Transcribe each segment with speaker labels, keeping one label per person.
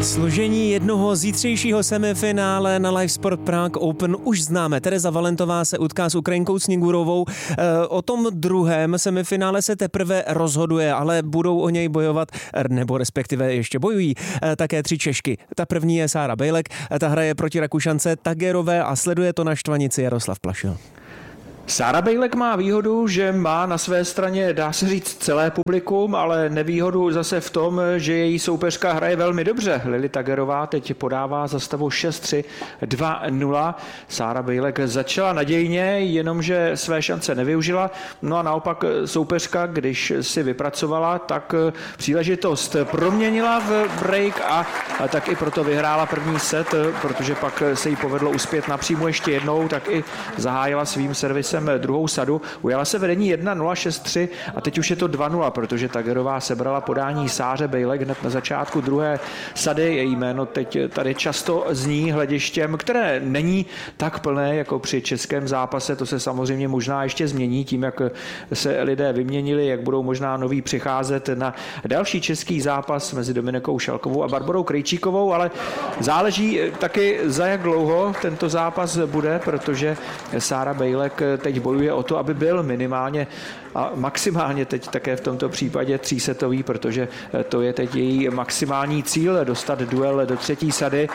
Speaker 1: Složení jednoho zítřejšího semifinále na Live Sport Prague Open už známe. Tereza Valentová se utká s Ukrajinkou Snigurovou. O tom druhém semifinále se teprve rozhoduje, ale budou o něj bojovat, nebo respektive ještě bojují, také 3 Češky. Ta první je Sára Bejlek, ta hraje proti Rakušance Tagerové a sleduje to na štvanici Jaroslav Plašil.
Speaker 2: Sára Bejlek má výhodu, že má na své straně, dá se říct, celé publikum, ale nevýhodu zase v tom, že její soupeřka hraje velmi dobře. Lily Tagerová teď podává za stavu 6-3, 2-0. Sára Bejlek začala nadějně, jenomže své šance nevyužila. No a naopak soupeřka, když si vypracovala, tak příležitost proměnila v break a tak i proto vyhrála první set, protože pak se jí povedlo uspět napřímo ještě jednou, tak i zahájila svým servisem druhou sadu. Ujala se vedení 1-0, 6-3 a teď už je to 2-0, protože Tagerová sebrala podání Sáře Bejlek hned na začátku druhé sady. Její jméno teď tady často zní hledištěm, které není tak plné jako při českém zápase. To se samozřejmě možná ještě změní tím, jak se lidé vyměnili, jak budou možná noví přicházet na další český zápas mezi Dominikou Šalkovou a Barborou Krejčíkovou, ale záleží taky, za jak dlouho tento zápas bude, protože Sára Bejlek teď bojuje o to, aby byl minimálně a maximálně teď také v tomto případě třísetový, protože to je teď její maximální cíl, dostat duel do třetí sady.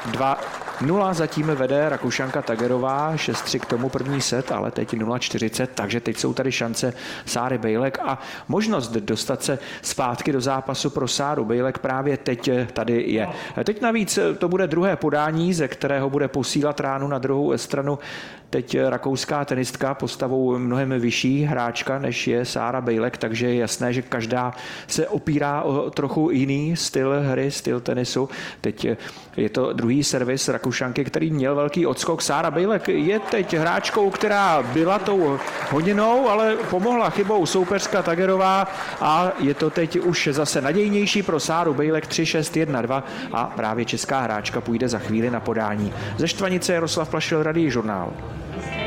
Speaker 2: 2-0 zatím vede Rakušanka Tagerová, 6-3 k tomu první set, ale teď 0-40, takže teď jsou tady šance Sáry Bejlek a možnost dostat se zpátky do zápasu pro Sáru Bejlek právě teď tady je. Teď navíc to bude druhé podání, ze kterého bude posílat ránu na druhou stranu teď rakouská tenistka postavou mnohem vyšší hráčka, než je Sára Bejlek, takže je jasné, že každá se opírá o trochu jiný styl hry, styl tenisu. Teď je to druhý servis Rakušanky, který měl velký odskok. Sára Bejlek je teď hráčkou, která byla tou hodinou, ale pomohla chybou soupeřka Tagerová a je to teď už zase nadějnější pro Sáru Bejlek 3-6, 1-2 a právě česká hráčka půjde za chvíli na podání. Ze štvanice Jaroslav Plašil, Radiožurnál.